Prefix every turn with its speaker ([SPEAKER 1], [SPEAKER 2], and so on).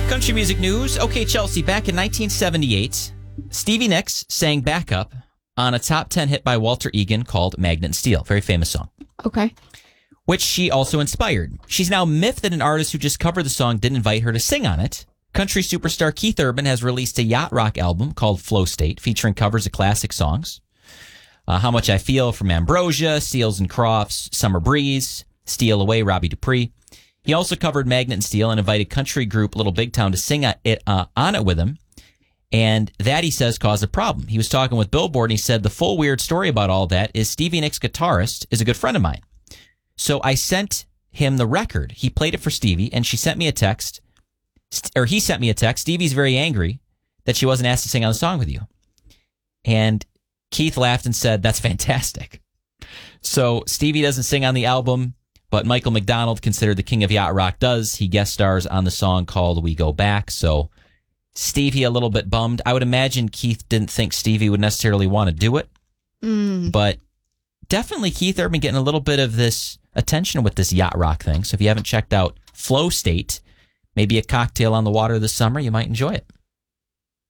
[SPEAKER 1] Country music news. Okay, Chelsea, back in 1978, Stevie Nicks sang backup on a top 10 hit by Walter Egan called Magnet and Steel. Very famous song.
[SPEAKER 2] Okay.
[SPEAKER 1] Which she also inspired. She's now miffed that an artist who just covered the song didn't invite her to sing on it. Country superstar Keith Urban has released a yacht rock album called Flow State, featuring covers of classic songs. How Much I Feel from Ambrosia, Seals and Crofts, Summer Breeze, Steal Away, Robbie Dupree. He also covered Magnet and Steel and invited country group Little Big Town to sing on it with him. And that, he says, caused a problem. He was talking with Billboard, and he said the full weird story about all that is Stevie Nicks' guitarist is a good friend of mine. So I sent him the record. He played it for Stevie, and she sent me a text, or he sent me a text. Stevie's very angry that she wasn't asked to sing on the song with you. And Keith laughed and said, that's fantastic. So Stevie doesn't sing on the album, but Michael McDonald, considered the king of yacht rock, does. He guest stars on the song called We Go Back. So Stevie a little bit bummed. I would imagine Keith didn't think Stevie would necessarily want to do it. But definitely Keith Urban getting a little bit of this attention with this yacht rock thing. So if you haven't checked out Flow State, maybe a cocktail on the water this summer, you might enjoy it.